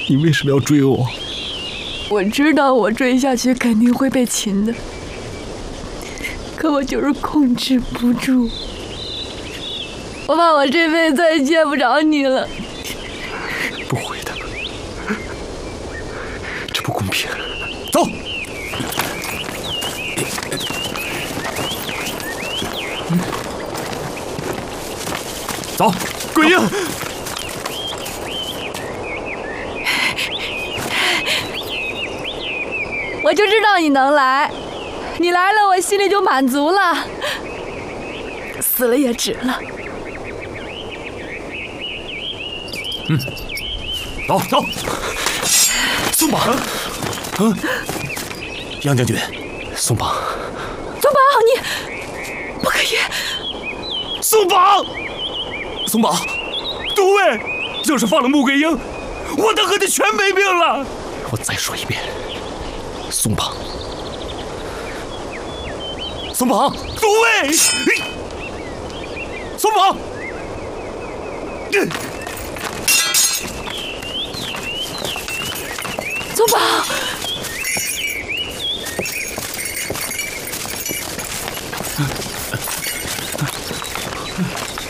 你为什么要追我？ 我知道我追下去肯定会被擒的，可我就是控制不住。我怕我这辈子再也见不着你了。 不会的，这不公平。走。走，桂英。 我就知道你能来，你来了我心里就满足了，死了也值了。 走走。松绑。杨将军，松绑。 松绑，你不可以。 松绑。松绑。诸位，要是放了穆桂英，我等和你全没命了。我再说一遍，松绑。松绑。诸位，松绑。 松绑。